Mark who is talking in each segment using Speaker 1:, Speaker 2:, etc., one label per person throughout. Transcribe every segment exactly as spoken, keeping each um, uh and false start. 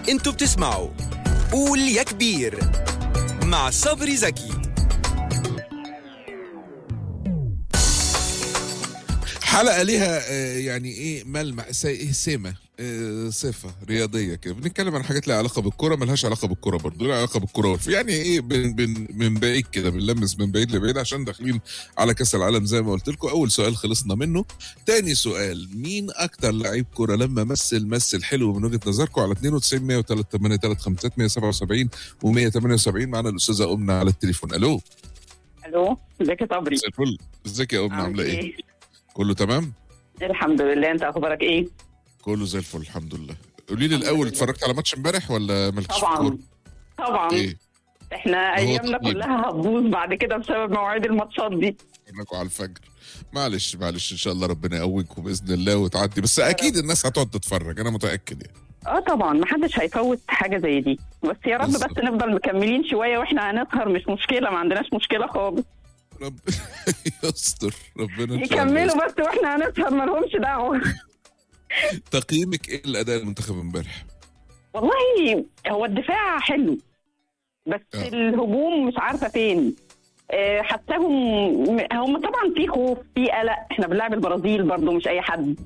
Speaker 1: انتوا بتسمعوا قول يا كبير مع صبري زكي.
Speaker 2: حلقة ليها يعني ايه ملمح ايه سمة إيه صفة رياضية كده. بنتكلم عن حاجات لها علاقة بالكرة ملهاش علاقة بالكرة برضه، لها علاقة بالكرة يعني ايه بن بن من بعيد كده، بنلمس من بعيد لبعيد عشان داخلين على كأس العالم زي ما قلت لكم. أول سؤال خلصنا منه. تاني سؤال، مين أكتر لعيب كرة لما مثل مثل حلو من وجهة نظركم؟ على اتنين وتسعين مية وتلاتة ثمانية ثلاثة خمسة مية وسبعة وسبعين ومية وتمانية وسبعين. معنا الأستاذة أمنة على التليفون. ألو.
Speaker 3: ألو، ازيك يا صبري؟
Speaker 2: مساء الفل. ازيك يا أمنة، عاملة إيه؟ كله تمام؟
Speaker 3: الحمد لله، انت اخبارك ايه؟
Speaker 2: كله زي الفل الحمد لله. قولي لي الاول، اتفرجت على ماتش امبارح ولا مالكش في
Speaker 3: طبعا
Speaker 2: الكوره؟
Speaker 3: طبعا
Speaker 2: ايه؟
Speaker 3: احنا ايامنا كلها هتبوظ بعد كده بسبب مواعيد الماتشات دي.
Speaker 2: اتفرجوا على الفجر. معلش معلش ان شاء الله ربنا يقويكم باذن الله وتعدي، بس اكيد الناس هتقعد تتفرج انا متاكد يعني.
Speaker 3: اه طبعا محدش هيفوت حاجه زي دي، بس يا رب بس نفضل مكملين شويه واحنا هنسهر، مش مشكله، ما عندناش مشكله خالص.
Speaker 2: رب يستر ربنا
Speaker 3: يكملوا بس واحنا هنسهر، ما لهمش دعوه.
Speaker 2: تقييمك ايه الاداء المنتخب امبارح؟
Speaker 3: والله هو الدفاع حلو بس أوه. الهجوم مش عارفه فين. أه حتىهم هم طبعا في خوف في قلق، احنا بنلعب البرازيل برضو مش اي حد.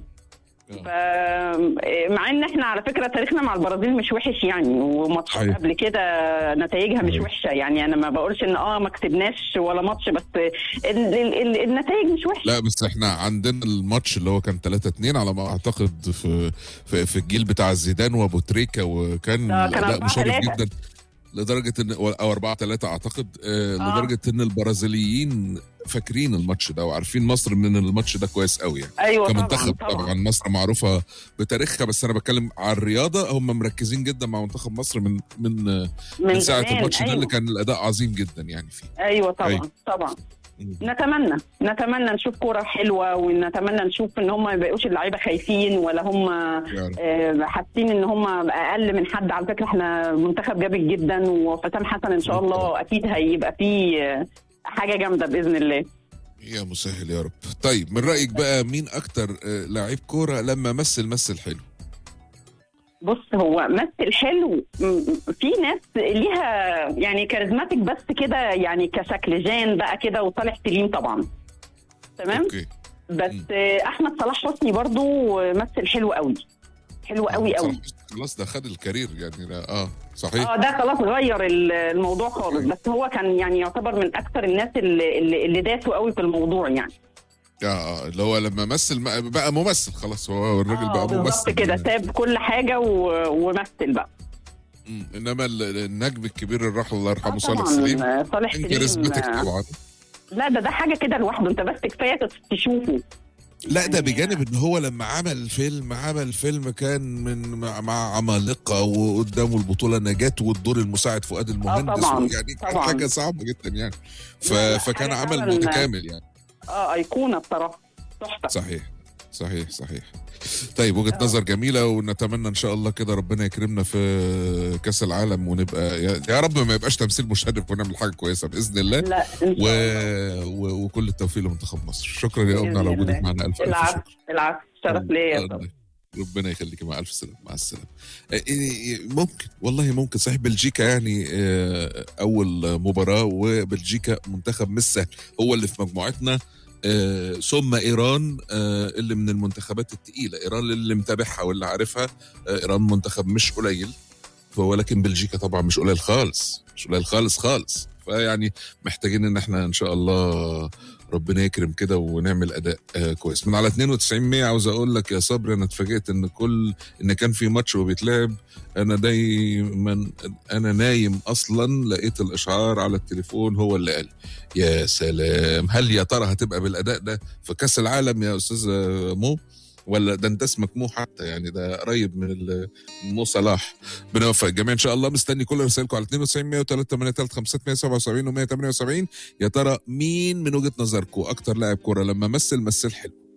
Speaker 3: مع ان احنا على فكره تاريخنا مع البرازيل مش وحش يعني، وماتشات قبل كده نتائجها مش وحشه يعني. انا ما بقولش ان اه ما كسبناش ولا ماتش، بس ال ال ال النتائج مش وحشه.
Speaker 2: لا بس احنا عندنا الماتش اللي هو كان ثلاثة اتنين على ما اعتقد في في, في الجيل بتاع زيدان وابو تريكه، وكان لا مشرف جدا لدرجه ان او أربعة ثلاثة اعتقد آه آه. لدرجه ان البرازيليين فاكرين الماتش ده وعارفين مصر من الماتش ده كويس قوي يعني.
Speaker 3: أيوة
Speaker 2: كمنتخب
Speaker 3: طبعا,
Speaker 2: طبعا. طبعا مصر معروفه بتاريخها، بس انا بتكلم على الرياضه، هم مركزين جدا مع منتخب مصر من من من, من ساعه الماتش أيوة. ده اللي كان الاداء عظيم جدا يعني فيه.
Speaker 3: ايوه طبعا أيوة. طبعا نتمنى نتمنى نشوف كوره حلوه، ونتمنى نشوف ان هم ما يبقوش اللعيبه خايفين ولا هم آه حاسين ان هم اقل من حد. على فكره احنا منتخب جامد جدا، وحسام حسن ان شاء الله اكيد هيبقى فيه حاجه جامده باذن الله.
Speaker 2: يا مسهل يا رب. طيب من رايك بقى مين اكتر لعيب كوره لما مثل مثل حلو؟
Speaker 3: بص هو مثل حلو، في ناس ليها يعني كاريزماتيك بس كده يعني كشكل، جان بقى كده وصالح سليم طبعا تمام. أوكي. بس م. احمد صلاح حسني برضو مثل حلو قوي حلو قوي قوي.
Speaker 2: خلاص ده خد الكارير يعني. لا اه صحيح
Speaker 3: اه ده خلاص غير الموضوع خالص. بس هو كان يعني يعتبر من اكثر الناس اللي اللي داسوا قوي في الموضوع يعني.
Speaker 2: اه اللي هو لما مثل بقى ممثل خلاص، هو الراجل
Speaker 3: آه
Speaker 2: بقى ممثل
Speaker 3: بالظبط كده، ساب كل حاجه ومثل بقى.
Speaker 2: امم انما النجم الكبير الراحل الله يرحمه
Speaker 3: آه
Speaker 2: صالح سليم،
Speaker 3: صالح سليم كاريزمتك
Speaker 2: طبعا.
Speaker 3: لا ده ده حاجه كده لوحده، انت بس كفايه تشوفه.
Speaker 2: لا ده بجانب ان هو لما عمل فيلم عمل فيلم كان من مع, مع عمالقه، وقدامه البطوله نجاة والدور المساعد فؤاد المهندس.
Speaker 3: آه
Speaker 2: يعني
Speaker 3: طبعا.
Speaker 2: حاجه صعبه جدا يعني. ف... فكان عمل متكامل يعني.
Speaker 3: اه ايقونه بصراحه تحفه.
Speaker 2: صحيح صحيح صحيح. طيب وجهة نظر جميلة، ونتمنى ان شاء الله كده ربنا يكرمنا في كأس العالم، ونبقى يا رب ما يبقاش تمثيل مشرف، ونعمل حاجة كويسة بإذن الله.
Speaker 3: لا إن
Speaker 2: و... و... وكل التوفيق لمنتخب مصر. شكرا يا أمنا على وجودك معنا. ألف ألف شكر.
Speaker 3: العفو شرف ليا.
Speaker 2: ربنا يخليكي. مع ألف سلامة. مع السلامة. ممكن والله ممكن صحيح بلجيكا يعني أول مباراة، وبلجيكا منتخب مش سهل، هو اللي في مجموعتنا. آه، ثم إيران آه، اللي من المنتخبات التقيلة. إيران اللي متابعها واللي عارفها آه، إيران منتخب مش قليل، ولكن بلجيكا طبعا مش قليل خالص، مش قليل خالص خالص. فيعني محتاجين ان احنا ان شاء الله ربنا يكرم كده ونعمل اداء آه كويس. من على اتنين وتسعين مية عاوز اقول لك يا صبري، انا اتفاجئت ان كل ان كان في ماتش وبيتلعب، انا دايما انا نايم اصلا لقيت الاشعار على التليفون هو اللي قال يا سلام. هل يا ترى هتبقى بالاداء ده في كاس العالم يا استاذ مو؟ ولا ده انت اسمك مو حتى يعني، ده قريب من مو صلاح. بنوفق الجميع ان شاء الله. مستني كل رسائلكم على اتنين وتسعين مية وتلاتة ثمانية ثلاثة خمسة مية وسبعة وسبعين ومية وتمانية وسبعين. يا ترى مين من وجهة نظركم اكتر لاعب كرة لما مثل مثل حلو؟